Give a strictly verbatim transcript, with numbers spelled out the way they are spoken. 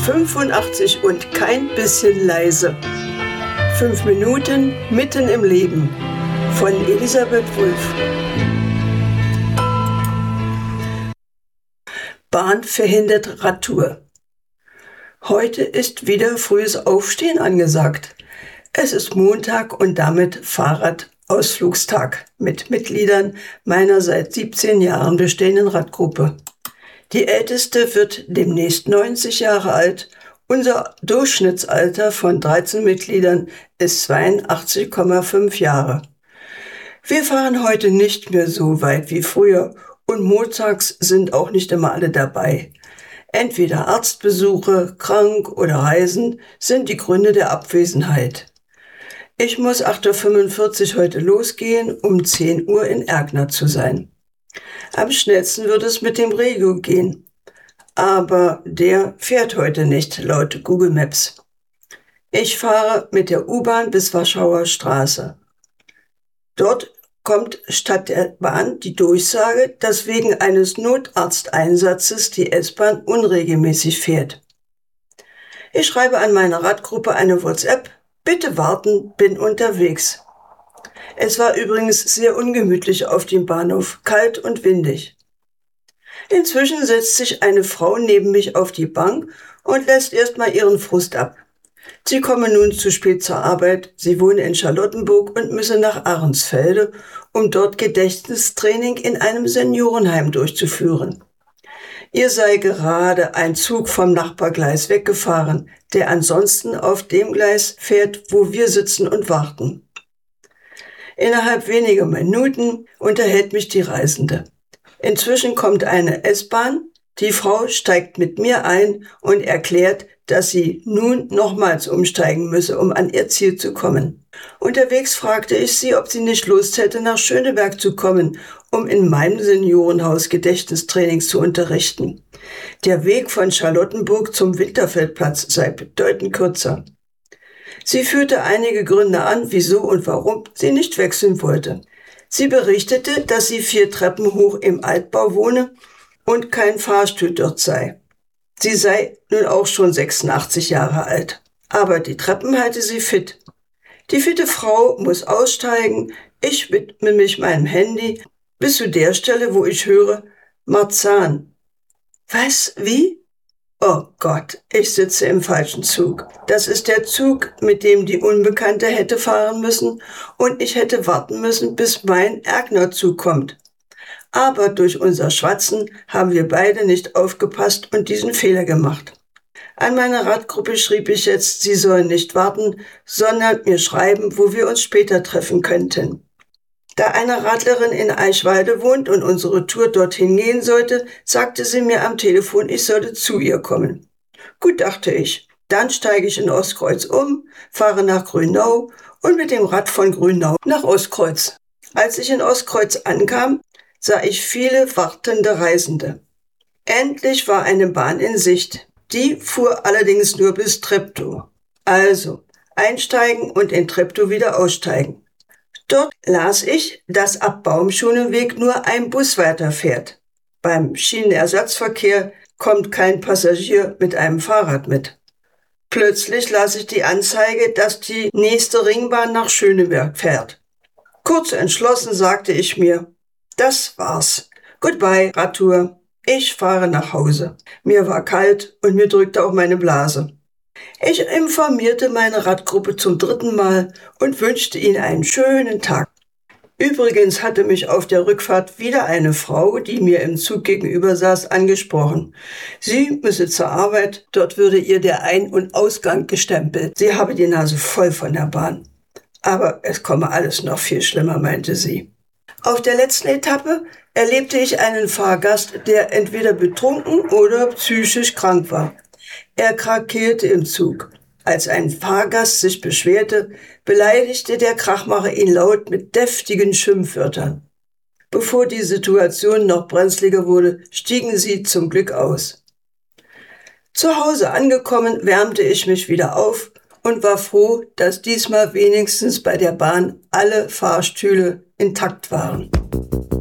fünfundachtzig und kein bisschen leise. Fünf Minuten mitten im Leben von Elisabeth Wulff. Bahn verhindert Radtour. Heute ist wieder frühes Aufstehen angesagt. Es ist Montag und damit Fahrradausflugstag mit Mitgliedern meiner seit siebzehn Jahren bestehenden Radgruppe. Die älteste wird demnächst neunzig Jahre alt. Unser Durchschnittsalter von dreizehn Mitgliedern ist zweiundachtzig Komma fünf Jahre. Wir fahren heute nicht mehr so weit wie früher und montags sind auch nicht immer alle dabei. Entweder Arztbesuche, krank oder Reisen sind die Gründe der Abwesenheit. Ich muss acht Uhr fünfundvierzig heute losgehen, um zehn Uhr in Erkner zu sein. Am schnellsten wird es mit dem Regio gehen. Aber der fährt heute nicht, laut Google Maps. Ich fahre mit der U-Bahn bis Warschauer Straße. Dort kommt statt der Bahn die Durchsage, dass wegen eines Notarzteinsatzes die S-Bahn unregelmäßig fährt. Ich schreibe an meine Radgruppe eine WhatsApp: Bitte warten, bin unterwegs. Es war übrigens sehr ungemütlich auf dem Bahnhof, kalt und windig. Inzwischen setzt sich eine Frau neben mich auf die Bank und lässt erstmal ihren Frust ab. Sie komme nun zu spät zur Arbeit, sie wohne in Charlottenburg und müsse nach Ahrensfelde, um dort Gedächtnistraining in einem Seniorenheim durchzuführen. Ihr sei gerade ein Zug vom Nachbargleis weggefahren, der ansonsten auf dem Gleis fährt, wo wir sitzen und warten. Innerhalb weniger Minuten unterhält mich die Reisende. Inzwischen kommt eine S-Bahn, die Frau steigt mit mir ein und erklärt, dass sie nun nochmals umsteigen müsse, um an ihr Ziel zu kommen. Unterwegs fragte ich sie, ob sie nicht Lust hätte, nach Schöneberg zu kommen, um in meinem Seniorenhaus Gedächtnistrainings zu unterrichten. Der Weg von Charlottenburg zum Winterfeldplatz sei bedeutend kürzer. Sie führte einige Gründe an, wieso und warum sie nicht wechseln wollte. Sie berichtete, dass sie vier Treppen hoch im Altbau wohne und kein Fahrstuhl dort sei. Sie sei nun auch schon sechsundachtzig Jahre alt, aber die Treppen halte sie fit. Die fitte Frau muss aussteigen, ich widme mich meinem Handy bis zu der Stelle, wo ich höre: Marzahn. Was? Wie? Oh Gott, ich sitze im falschen Zug. Das ist der Zug, mit dem die Unbekannte hätte fahren müssen und ich hätte warten müssen, bis mein Erkner-Zug kommt. Aber durch unser Schwatzen haben wir beide nicht aufgepasst und diesen Fehler gemacht. An meine Radgruppe schrieb ich jetzt, sie sollen nicht warten, sondern mir schreiben, wo wir uns später treffen könnten. Da eine Radlerin in Eichwalde wohnt und unsere Tour dorthin gehen sollte, sagte sie mir am Telefon, ich sollte zu ihr kommen. Gut, dachte ich. Dann steige ich in Ostkreuz um, fahre nach Grünau und mit dem Rad von Grünau nach Ostkreuz. Als ich in Ostkreuz ankam, sah ich viele wartende Reisende. Endlich war eine Bahn in Sicht. Die fuhr allerdings nur bis Treptow. Also einsteigen und in Treptow wieder aussteigen. Dort las ich, dass ab Baumschulenweg nur ein Bus weiterfährt. Beim Schienenersatzverkehr kommt kein Passagier mit einem Fahrrad mit. Plötzlich las ich die Anzeige, dass die nächste Ringbahn nach Schöneberg fährt. Kurz entschlossen sagte ich mir: Das war's. Goodbye, Radtour. Ich fahre nach Hause. Mir war kalt und mir drückte auch meine Blase. Ich informierte meine Radgruppe zum dritten Mal und wünschte ihnen einen schönen Tag. Übrigens hatte mich auf der Rückfahrt wieder eine Frau, die mir im Zug gegenüber saß, angesprochen. Sie müsse zur Arbeit, dort würde ihr der Ein- und Ausgang gestempelt. Sie habe die Nase voll von der Bahn. Aber es komme alles noch viel schlimmer, meinte sie. Auf der letzten Etappe erlebte ich einen Fahrgast, der entweder betrunken oder psychisch krank war. Er krakeelte im Zug. Als ein Fahrgast sich beschwerte, beleidigte der Krachmacher ihn laut mit deftigen Schimpfwörtern. Bevor die Situation noch brenzliger wurde, stiegen sie zum Glück aus. Zu Hause angekommen, wärmte ich mich wieder auf und war froh, dass diesmal wenigstens bei der Bahn alle Fahrstühle intakt waren.